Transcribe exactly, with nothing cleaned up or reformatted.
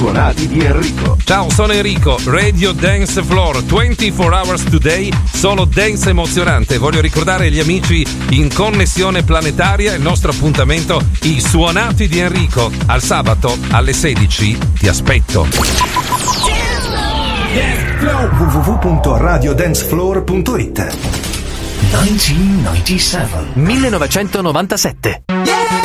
suonati di Enrico. Ciao, sono Enrico, Radio Dance Floor, ventiquattro hours today, solo dance emozionante. Voglio ricordare agli amici in connessione planetaria il nostro appuntamento, i suonati di Enrico. Al sabato alle sedici ti aspetto. w w w punto radio dance floor punto it millenovecentonovantasette. Yeah!